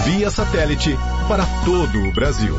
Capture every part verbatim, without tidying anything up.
via satélite para todo o Brasil.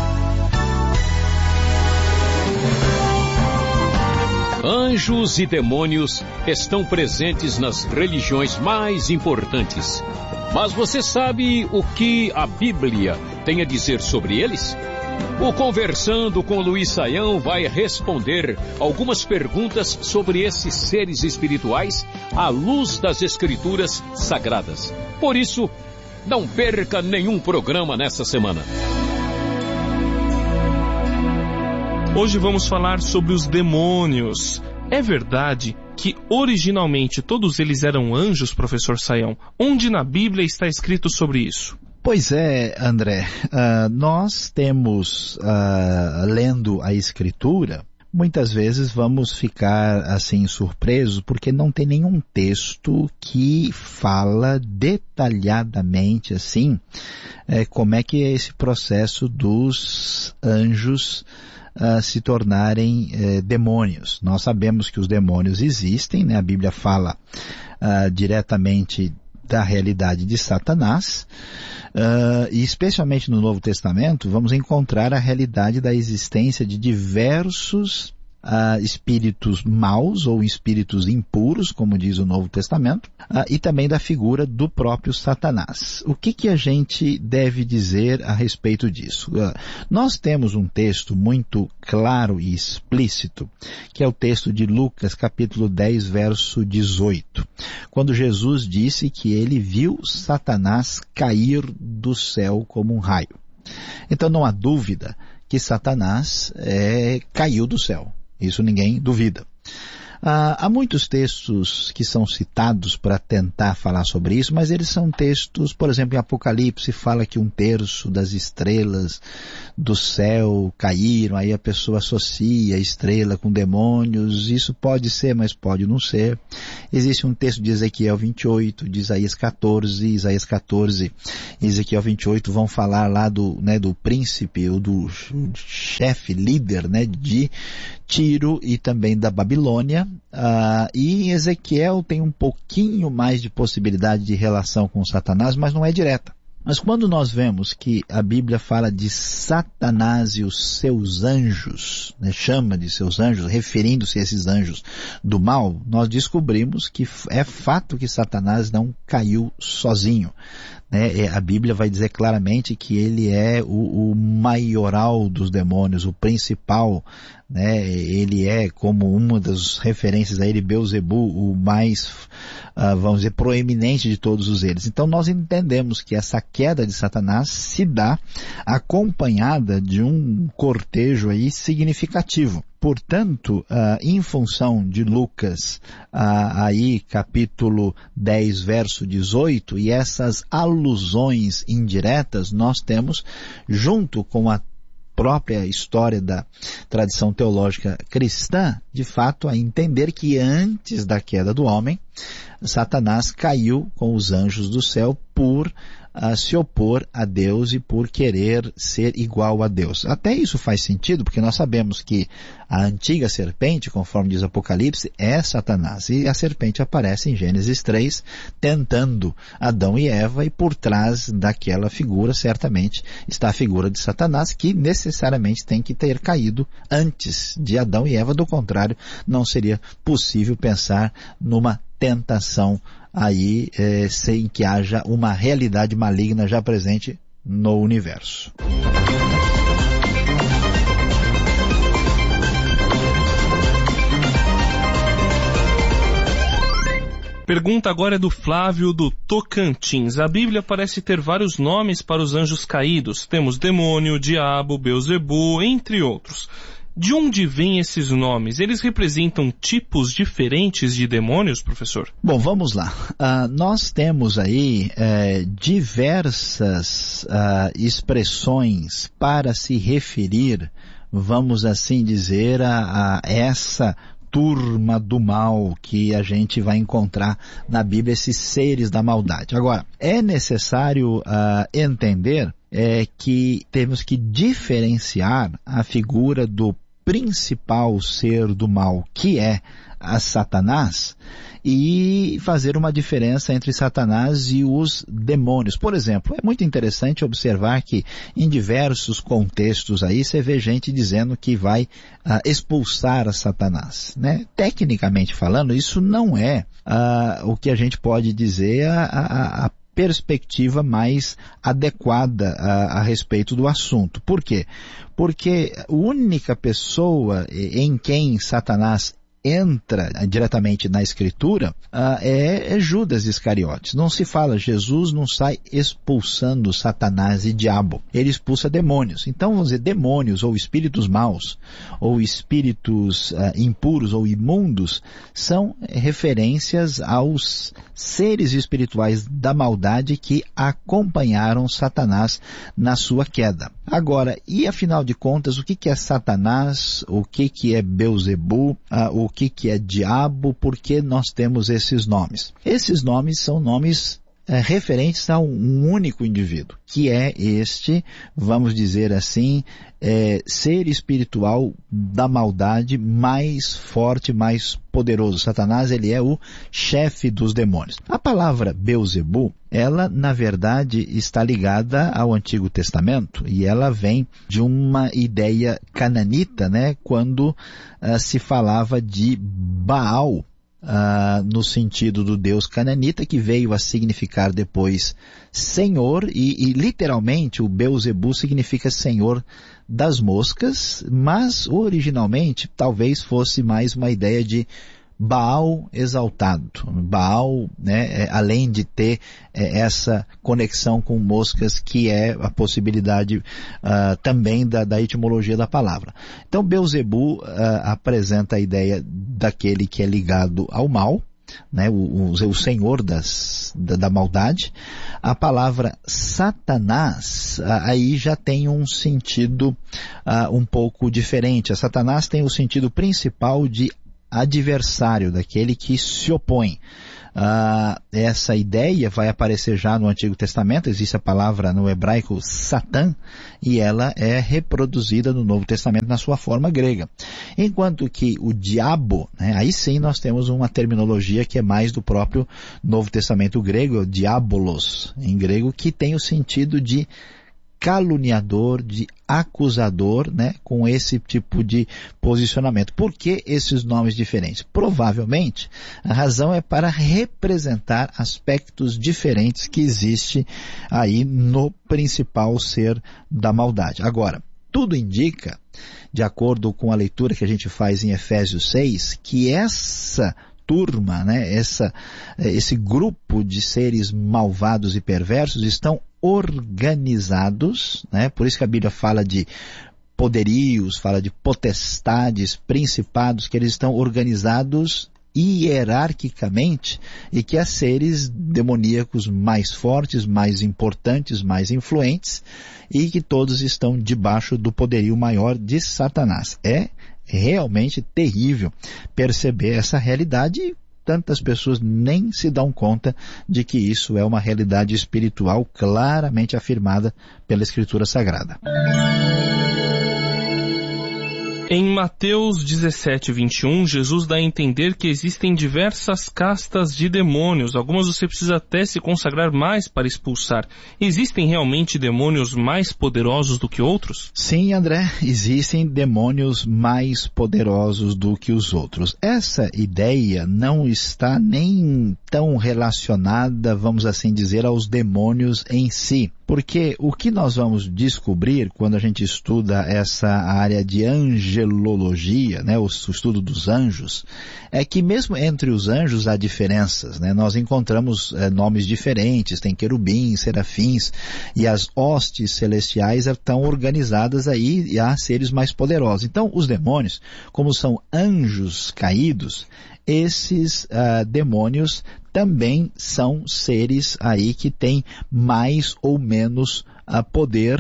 Anjos e demônios estão presentes nas religiões mais importantes. Mas você sabe o que a Bíblia tem a dizer sobre eles? O Conversando com Luiz Saião vai responder algumas perguntas sobre esses seres espirituais à luz das Escrituras Sagradas. Por isso, não perca nenhum programa nessa semana. Hoje vamos falar sobre os demônios. É verdade que originalmente todos eles eram anjos, professor Saião? Onde na Bíblia está escrito sobre isso? Pois é, André. Uh, nós temos, uh, lendo a Escritura, muitas vezes vamos ficar assim surpresos porque não tem nenhum texto que fala detalhadamente assim é, como é que é esse processo dos anjos Uh, se tornarem uh, demônios. Nós sabemos que os demônios existem, né? A Bíblia fala uh, diretamente da realidade de Satanás, uh, e especialmente no Novo Testamento vamos encontrar a realidade da existência de diversos Uh, espíritos maus ou espíritos impuros, como diz o Novo Testamento, uh, e também da figura do próprio Satanás. O que que a gente deve dizer a respeito disso? Uh, nós temos um texto muito claro e explícito, que é o texto de Lucas, capítulo dez, verso dezoito, quando Jesus disse que ele viu Satanás cair do céu como um raio. Então não há dúvida que Satanás é, caiu do céu. Isso ninguém duvida. Ah, há muitos textos que são citados para tentar falar sobre isso, mas eles são textos, por exemplo, em Apocalipse fala que um terço das estrelas do céu caíram, aí a pessoa associa a estrela com demônios. Isso pode ser, mas pode não ser. Existe um texto de Ezequiel vinte e oito, de Isaías catorze, Isaías catorze e Ezequiel vinte e oito vão falar lá do, né, do príncipe, ou do chefe, líder, né, de Tiro e também da Babilônia. Uh, e Ezequiel tem um pouquinho mais de possibilidade de relação com Satanás, mas não é direta. Mas quando nós vemos que a Bíblia fala de Satanás e os seus anjos, né, chama de seus anjos, referindo-se a esses anjos do mal, nós descobrimos que é fato que Satanás não caiu sozinho. Né? A Bíblia vai dizer claramente que ele é o, o maioral dos demônios, o principal, né? Ele é, como uma das referências a ele, Beelzebu, o mais, uh, vamos dizer, proeminente de todos eles. Então nós entendemos que essa queda de Satanás se dá acompanhada de um cortejo aí significativo. Portanto, uh, em função de Lucas, uh, aí capítulo dez, verso dezoito, e essas alusões indiretas, nós temos, junto com a própria história da tradição teológica cristã, de fato, a entender que antes da queda do homem, Satanás caiu com os anjos do céu por a se opor a Deus e por querer ser igual a Deus. Até isso faz sentido, porque nós sabemos que a antiga serpente, conforme diz Apocalipse, é Satanás. E a serpente aparece em Gênesis três, tentando Adão e Eva, e por trás daquela figura, certamente, está a figura de Satanás, que necessariamente tem que ter caído antes de Adão e Eva. Do contrário, não seria possível pensar numa tentação aí é, sem que haja uma realidade maligna já presente no universo. Pergunta agora é do Flávio do Tocantins. A Bíblia parece ter vários nomes para os anjos caídos. Temos demônio, diabo, Beelzebu, entre outros. De onde vêm esses nomes? Eles representam tipos diferentes de demônios, professor? Bom, vamos lá. Uh, nós temos aí uh, diversas uh, expressões para se referir, vamos assim dizer, a, a essa turma do mal que a gente vai encontrar na Bíblia, esses seres da maldade. Agora, é necessário uh, entender é, que temos que diferenciar a figura do principal ser do mal, que é a Satanás e fazer uma diferença entre Satanás e os demônios. Por exemplo, é muito interessante observar que em diversos contextos aí você vê gente dizendo que vai uh, expulsar a Satanás, né? Tecnicamente falando, isso não é uh, o que a gente pode dizer a, a, a perspectiva mais adequada a, a respeito do assunto. Por quê? Porque a única pessoa em quem Satanás entra diretamente na Escritura uh, é, é Judas Iscariotes. Não se fala, Jesus não sai expulsando Satanás e diabo. Ele expulsa demônios. Então, vamos dizer, demônios ou espíritos maus, ou espíritos uh, impuros ou imundos, são referências aos seres espirituais da maldade que acompanharam Satanás na sua queda. Agora, e afinal de contas, o que, que é Satanás? O que, que é Belzebu? Uh, o que, que é diabo? Por que nós temos esses nomes? Esses nomes são nomes é, referentes a um único indivíduo, que é este, vamos dizer assim, é, ser espiritual da maldade mais forte, mais poderoso. Satanás, ele é o chefe dos demônios. A palavra Belzebu, ela, na verdade, está ligada ao Antigo Testamento e ela vem de uma ideia cananita, né, quando uh, se falava de Baal, Uh, no sentido do Deus cananita, que veio a significar depois Senhor, e, e literalmente o Belzebu significa Senhor das moscas, mas originalmente talvez fosse mais uma ideia de Baal exaltado. Baal, né, é, além de ter é, essa conexão com moscas, que é a possibilidade uh, também da, da etimologia da palavra. Então, Belzebu uh, apresenta a ideia daquele que é ligado ao mal, né, o, o, o senhor das, da, da maldade. A palavra Satanás, uh, aí já tem um sentido uh, um pouco diferente. A Satanás tem o sentido principal de adversário, daquele que se opõe. Uh, essa ideia vai aparecer já no Antigo Testamento. Existe a palavra no hebraico Satã, e ela é reproduzida no Novo Testamento na sua forma grega. Enquanto que o diabo, né, aí sim nós temos uma terminologia que é mais do próprio Novo Testamento grego, o diabolos, em grego, que tem o sentido de caluniador, de acusador, né, com esse tipo de posicionamento. Por que esses nomes diferentes? Provavelmente, a razão é para representar aspectos diferentes que existe aí no principal ser da maldade. Agora, tudo indica, de acordo com a leitura que a gente faz em Efésios seis, que essa turma, né, essa, esse grupo de seres malvados e perversos estão organizados, né, por isso que a Bíblia fala de poderios, fala de potestades, principados, que eles estão organizados hierarquicamente, e que há seres demoníacos mais fortes, mais importantes, mais influentes, e que todos estão debaixo do poderio maior de Satanás. É realmente terrível perceber essa realidade, e tantas pessoas nem se dão conta de que isso é uma realidade espiritual claramente afirmada pela Escritura Sagrada. Em Mateus dezessete, vinte e um, Jesus dá a entender que existem diversas castas de demônios. Algumas você precisa até se consagrar mais para expulsar. Existem realmente demônios mais poderosos do que outros? Sim, André, existem demônios mais poderosos do que os outros. Essa ideia não está nem tão relacionada, vamos assim dizer, aos demônios em si. Porque o que nós vamos descobrir quando a gente estuda essa área de angelologia, né, o estudo dos anjos, é que mesmo entre os anjos há diferenças, né? Nós encontramos é, nomes diferentes, tem querubins, serafins, e as hostes celestiais estão organizadas aí, e há seres mais poderosos. Então, os demônios, como são anjos caídos, esses uh, demônios também são seres aí que têm mais ou menos uh, poder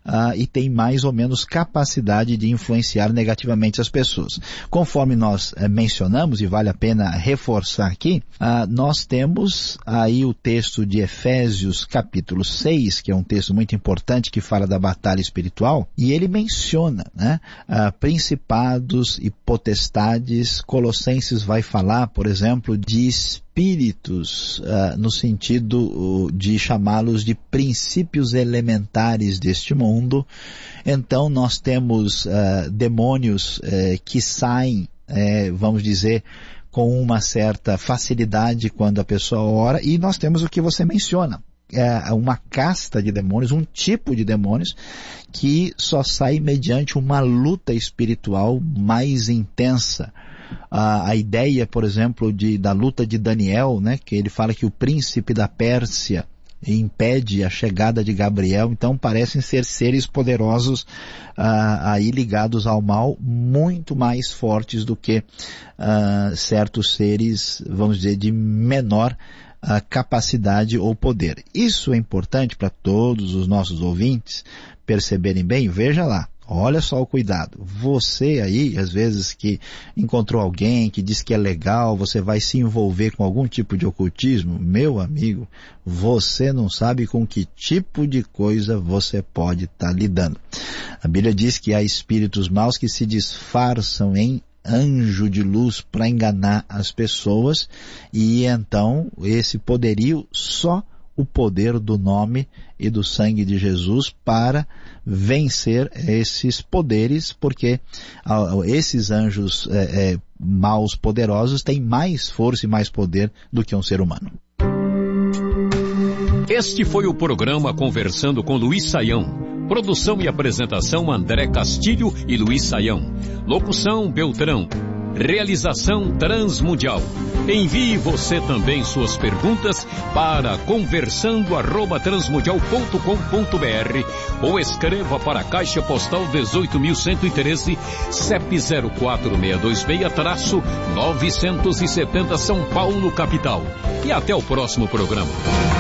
uh, e tem mais ou menos capacidade de influenciar negativamente as pessoas. Conforme nós uh, mencionamos, e vale a pena reforçar aqui, uh, nós temos aí o texto de Efésios capítulo seis, que é um texto muito importante que fala da batalha espiritual, e ele menciona, né, uh, principados e potestades. Colossenses vai falar, por exemplo, de espíritos, uh, no sentido uh, de chamá-los de princípios elementares deste mundo. Então nós temos uh, demônios uh, que saem, uh, vamos dizer, com uma certa facilidade quando a pessoa ora, e nós temos o que você menciona, é uma casta de demônios, um tipo de demônios que só sai mediante uma luta espiritual mais intensa. A, a ideia, por exemplo, de, da luta de Daniel, né, que ele fala que o príncipe da Pérsia impede a chegada de Gabriel, então parecem ser seres poderosos uh, aí ligados ao mal, muito mais fortes do que uh, certos seres, vamos dizer, de menor uh, capacidade ou poder. Isso é importante para todos os nossos ouvintes perceberem bem. Veja lá, olha só o cuidado. Você aí, às vezes, que encontrou alguém que diz que é legal, você vai se envolver com algum tipo de ocultismo, meu amigo, você não sabe com que tipo de coisa você pode estar lidando. A Bíblia diz que há espíritos maus que se disfarçam em anjo de luz para enganar as pessoas, e então esse poderio só o poder do nome e do sangue de Jesus para vencer esses poderes, porque uh, esses anjos é, é, maus poderosos têm mais força e mais poder do que um ser humano. Este foi o programa Conversando com Luiz Saião. Produção e apresentação André Castilho e Luiz Saião. Locução Beltrão. Realização Transmundial. Envie você também suas perguntas para conversando arroba transmundial ponto com ponto br ou escreva para a Caixa Postal dezoito mil cento e treze, C E P zero quatro seis dois seis, novecentos e setenta São Paulo, capital. E até o próximo programa.